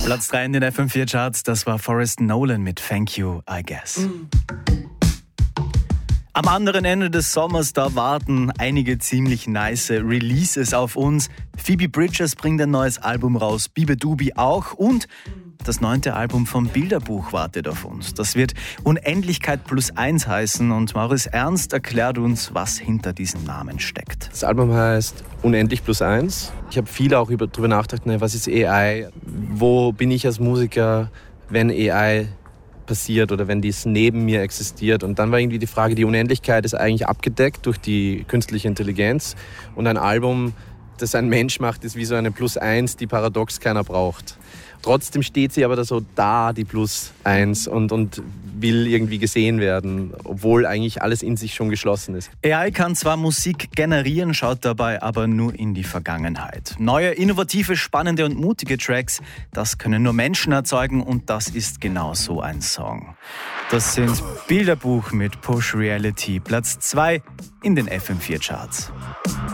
Platz 3 in den FM4-Charts, das war Forrest Nolan mit Thank You, I Guess. Am anderen Ende des Sommers, da warten einige ziemlich nice Releases auf uns. Phoebe Bridgers bringt ein neues Album raus, Bibe Dubi auch und das 9. Album vom Bilderbuch wartet auf uns. Das wird Unendlichkeit +1 heißen und Maurice Ernst erklärt uns, was hinter diesem Namen steckt. Das Album heißt Unendlich +1. Ich habe viel auch darüber nachgedacht, was ist AI, wo bin ich als Musiker, wenn AI passiert oder wenn dies neben mir existiert. Und dann war irgendwie die Frage, die Unendlichkeit ist eigentlich abgedeckt durch die künstliche Intelligenz und ein Album, das ein Mensch macht, ist wie so eine +1, die paradox keiner braucht. Trotzdem steht sie aber so da, die +1, und will irgendwie gesehen werden, obwohl eigentlich alles in sich schon geschlossen ist. AI kann zwar Musik generieren, schaut dabei aber nur in die Vergangenheit. Neue, innovative, spannende und mutige Tracks, das können nur Menschen erzeugen und das ist genau so ein Song. Das sind Bilderbuch mit Push Reality, Platz 2 in den FM4-Charts.